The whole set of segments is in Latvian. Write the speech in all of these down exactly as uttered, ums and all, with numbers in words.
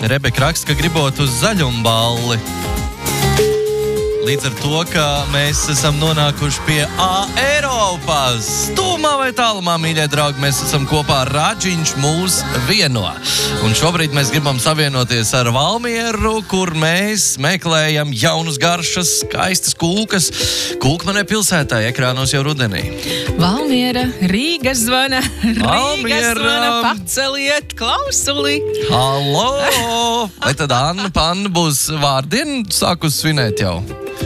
Rebeka raksta, ka gribot uz zaļumballi. Līdz ar to, ka mēs esam nonākuši pie A Eiropas. Tūmā vai tālumā, mīļie draugi, mēs esam kopā ar Radžiņš mūs vieno. Un šobrīd mēs gribam savienoties ar Valmieru, kur mēs meklējam jaunas garšas, skaistas kūkas. Kūkmanē pilsētā ekrānos jau rudenī. Valmiera, Rīga zvana, Rīga Valmiera. zvana, paceliet klausuli. Halo! Vai tad Anna Panna būs vārdienu sākus svinēt jau?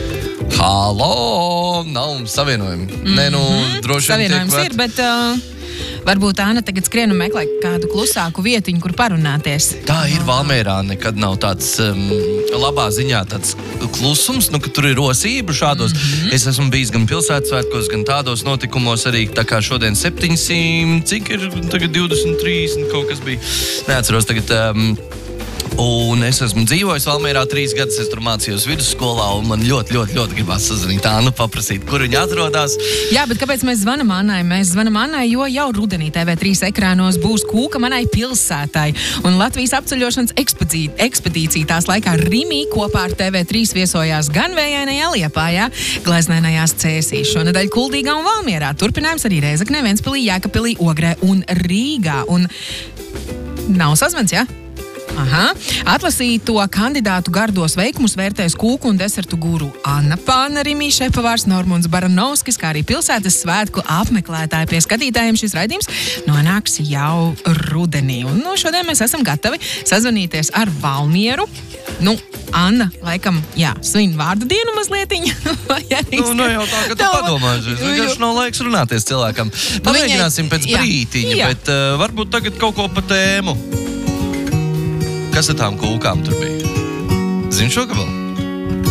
Halo! Nav savienojumi. Mm-hmm. Nē, nu, droši vien Savienojums tiek ir, bet uh, varbūt Anna tagad skrien un meklē kādu klusāku vietiņu, kur parunāties. Tā ir Valmierā, nekad nav tāds um, labā ziņā tāds klusums, nu, ka tur ir rosība šādos. Mm-hmm. Es esmu bijis gan pilsētasvētkos, gan tādos notikumos arī, tā kā šodien septiņsimt, cik ir tagad divdesmit trīs, kaut kas bija. Neatceros tagad. Um, Un es esmu dzīvojis Valmierā trīs gadus, es tur mācījos vidusskolā, un man ļoti, ļoti, ļoti gribās sazvanīt Annu, paprasīt, kur viņa atrodas. Jā, bet kāpēc mēs zvanam Annai? Mēs zvanam Annai, jo jau rudenī T V trīs ekrānos būs Kūkmanai pilsētai. Un Latvijas apceļošanas ekspedī- ekspedīcija tās laikā Rimī kopā ar T V trīs viesojās gan Vējainajā Liepājā, Gleznainajās Cēsīs, šonedēļ Kuldīgā un Valmierā. Turpinājums arī Rēzeknē, Ventspilī, Jēkabpilī, Ogrē un Rīgā. Un nav sazvans, jā? Aha. Atlasīto kandidātu gardos veikumus vērtēs kūku un desertu guru Anna Panna, Rimī šefpavārs Normunds Baranovskis, kā arī pilsētas svētku apmeklētāji. Pie skatītājiem šis raidījums nonāks jau rudenī. Un nu, šodien mēs esam gatavi sazvanīties ar Valmieru. Nu, Anna, laikam, jā, svin vārdu dienu mazlietiņu. Nu, nu jau tā, ka tu padomāji. Vienkārši nav laiks runāties cilvēkam. Pamēģināsim pēc jā, brītiņa, jā. bet uh, varbūt tagad kaut ko pa tēmu. Kas ar tām kūkām tur bija? Zini šo gabalu?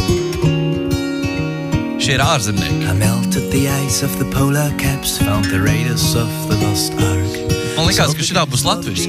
Šie ir ārzemnieki. I melted the ice of the polar caps, found the raiders of the lost ark. Man likās, ka šitā būs latviski.